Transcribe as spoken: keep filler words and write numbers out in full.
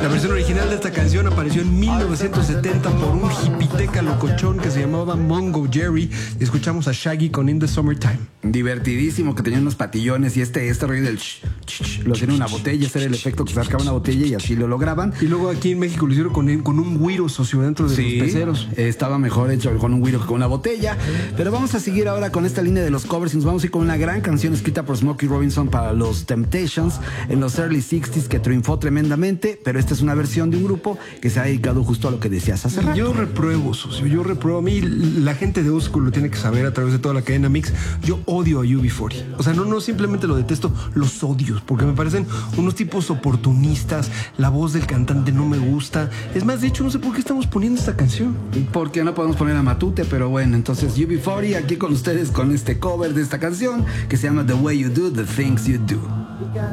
La versión original de esta canción apareció en mil novecientos setenta por un hipiteca locochón que se llamaba Mongo Jerry. Y escuchamos a Shaggy con In the Summertime. Divertidísimo, que tenía unos patillones y este, este rollo del ch, ch, ch, lo hacía en una botella, ese era el efecto que sacaba una botella y así lo lograban. Y luego aquí en México lo hicieron con, con un güiro socio dentro de Sí, los peceros. Estaba mejor hecho con un güiro que con una botella. Pero vamos a seguir ahora con esta línea de los covers y nos vamos a ir con una gran canción escrita por Smokey Robinson para los Temptations en los early sixties que triunfó tremendamente, pero esta es una versión de un grupo que se ha dedicado justo a lo que decías hace rato. Yo repruebo, socio, yo repruebo. A mí la gente de Old School lo tiene que saber a través de toda la cadena Mix. Yo odio a U B cuarenta. O sea, no, no simplemente lo detesto, los odios, porque me parecen unos tipos oportunistas. La voz del cantante no me gusta. Es más, de hecho, no sé por qué estamos poniendo esta canción. Porque no podemos poner a Matute, pero bueno, entonces U B cuarenta aquí con ustedes con este cover de esta canción que se llama The Way You Do, The Things You Do.